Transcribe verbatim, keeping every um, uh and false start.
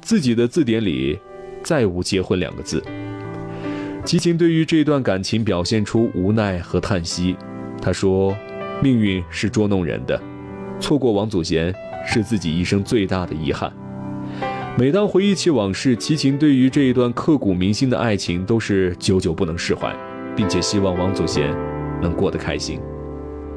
自己的字典里再无结婚两个字。齐秦对于这段感情表现出无奈和叹息，他说，命运是捉弄人的，错过王祖贤是自己一生最大的遗憾。每当回忆起往事，齐秦对于这一段刻骨铭心的爱情都是久久不能释怀，并且希望王祖贤能过得开心。